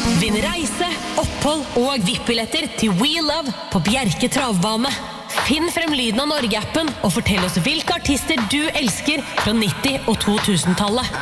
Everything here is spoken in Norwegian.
Vinn reise, opphold og VIP-billetter til We Love på Bjerke Travbane. Finn frem lyden av Norge-appen og fortell oss hvilke artister du elsker fra 90- og 2000-tallet.